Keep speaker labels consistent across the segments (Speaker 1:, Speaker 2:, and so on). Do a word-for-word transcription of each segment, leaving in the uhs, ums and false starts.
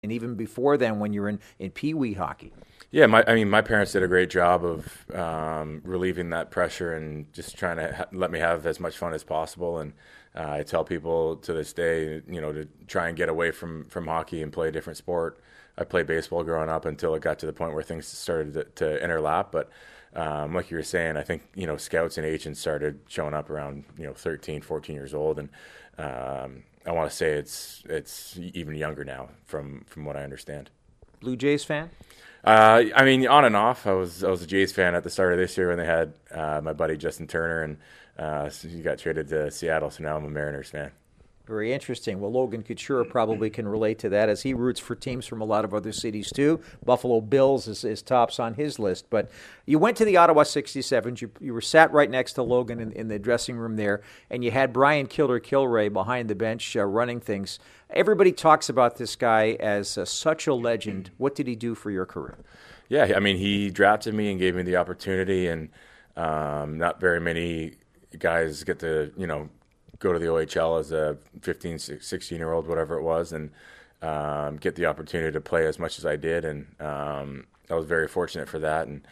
Speaker 1: and even before then when you're in, in Pee Wee hockey.
Speaker 2: Yeah, my, I mean, my parents did a great job of um, relieving that pressure and just trying to ha- let me have as much fun as possible. And uh, I tell people to this day, you know, to try and get away from, from hockey and play a different sport. I played baseball growing up until it got to the point where things started to, to interlap. But um, like you were saying, I think, you know, scouts and agents started showing up around, you know, thirteen, fourteen years old. And um, I want to say it's it's even younger now from, from what I understand.
Speaker 1: Blue Jays fan?
Speaker 2: Uh, I mean, on and off. I was I was a Jays fan at the start of this year when they had uh, my buddy Justin Turner, and uh, so he got traded to Seattle. So now I'm a Mariners fan.
Speaker 1: Very interesting. Well, Logan Couture probably can relate to that as he roots for teams from a lot of other cities too. Buffalo Bills is, is tops on his list. But you went to the Ottawa sixty-sevens. You, you were sat right next to Logan in, in the dressing room there, and you had Brian Killer Kilray behind the bench uh, running things. Everybody talks about this guy as uh, such a legend. What did he do for your career?
Speaker 2: Yeah, I mean, he drafted me and gave me the opportunity, and um, not very many guys get to, you know, go to the O H L as a fifteen, sixteen-year-old, whatever it was, and um, get the opportunity to play as much as I did. And um, I was very fortunate for that. And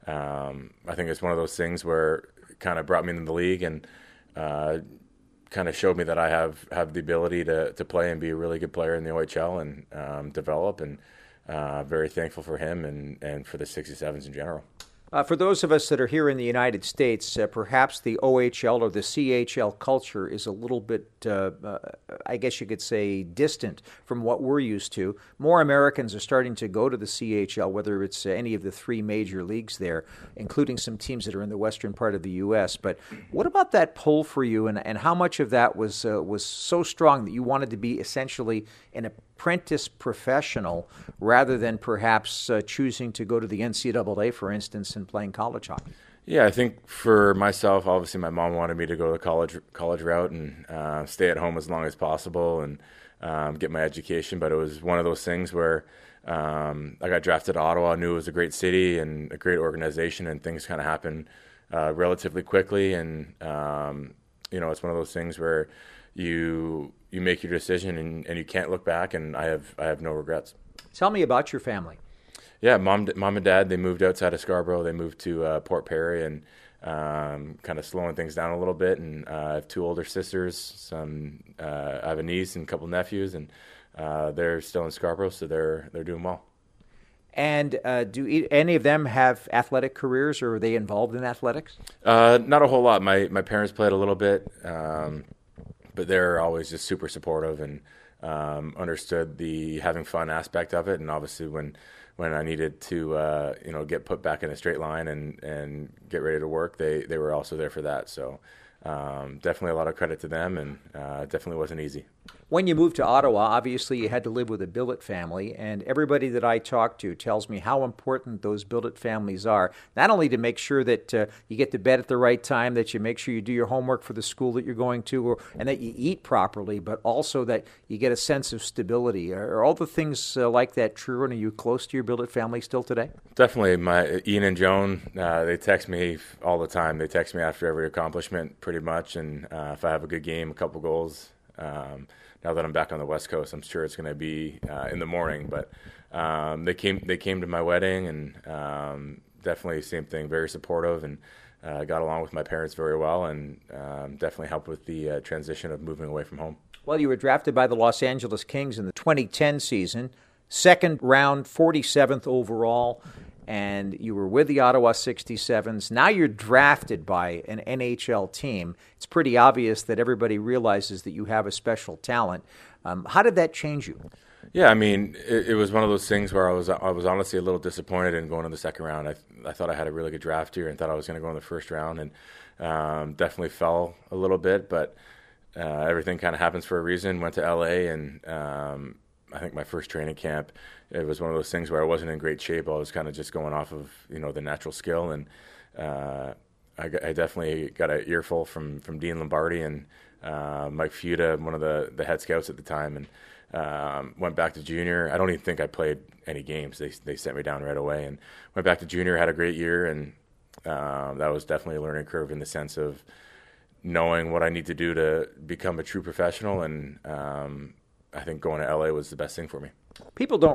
Speaker 2: um, I think it's one of those things where it kind of brought me into the league and uh, kind of showed me that I have, have the ability to, to play and be a really good player in the O H L and um, develop. And uh, very thankful for him and, and for the sixty-sevens in general.
Speaker 1: Uh, for those of us that are here in the United States, uh, perhaps the O H L or the C H L culture is a little bit, uh, uh, I guess you could say, distant from what we're used to. More Americans are starting to go to the C H L, whether it's uh, any of the three major leagues there, including some teams that are in the western part of the U S. But what about that pull for you, and, and how much of that was uh, was so strong that you wanted to be essentially an apprentice professional rather than perhaps uh, choosing to go to the N C double A, for instance, and playing college hockey?
Speaker 2: Yeah, I think for myself, obviously my mom wanted me to go the college college route and uh, stay at home as long as possible and um, get my education. But it was one of those things where um, I got drafted to Ottawa. I knew it was a great city and a great organization, and things kind of happened uh, relatively quickly. And um, you know, it's one of those things where you you make your decision and, and you can't look back. And I have I have no regrets. Tell
Speaker 1: me about your family.
Speaker 2: Yeah, mom, mom and dad, they moved outside of Scarborough. They moved to uh, Port Perry and um, kind of slowing things down a little bit. And uh, I have two older sisters. Some uh, I have a niece and a couple nephews, and uh, they're still in Scarborough, so they're they're doing well.
Speaker 1: And uh, do e- any of them have athletic careers, or are they involved in athletics?
Speaker 2: Uh, not a whole lot. My my parents played a little bit, um, but they're always just super supportive and um, understood the having fun aspect of it. And obviously, when when I needed to, uh, you know, get put back in a straight line and, and get ready to work, they, they were also there for that. So um, definitely a lot of credit to them, and uh, definitely wasn't easy.
Speaker 1: When you moved to Ottawa, obviously you had to live with a billet family, and everybody that I talk to tells me how important those billet families are, not only to make sure that uh, you get to bed at the right time, that you make sure you do your homework for the school that you're going to, or, and that you eat properly, but also that you get a sense of stability. Are, are all the things uh, like that true, and are you close to your billet family still today?
Speaker 2: Definitely. My Ian and Joan, uh, they text me all the time. They text me after every accomplishment, pretty much, and uh, if I have a good game, a couple goals. Um, now that I'm back on the West Coast, I'm sure it's going to be uh, in the morning. But um, they came they came to my wedding, and um, definitely same thing, very supportive, and uh, got along with my parents very well, and um, definitely helped with the uh, transition of moving away from home.
Speaker 1: Well, you were drafted by the Los Angeles Kings in the twenty ten season, second round, forty-seventh overall, and you were with the Ottawa sixty-sevens. Now you're drafted by an N H L team. It's pretty obvious that everybody realizes that you have a special talent. Um, how did that change you?
Speaker 2: Yeah, I mean, it, it was one of those things where I was I was honestly a little disappointed in going in the second round. I I thought I had a really good draft here and thought I was going to go in the first round, and um, definitely fell a little bit, but uh, everything kind of happens for a reason. Went to L A, and um, I think my first training camp, it was one of those things where I wasn't in great shape. I was kind of just going off of, you know, the natural skill, and uh, I, I definitely got an earful from, from Dean Lombardi and uh, Mike Fuda, one of the, the head scouts at the time, and um, went back to junior. I don't even think I played any games. They they sent me down right away, and went back to junior, had a great year, and um, that was definitely a learning curve in the sense of knowing what I need to do to become a true professional, and um, I think going to L A was the best thing for me.
Speaker 1: People don't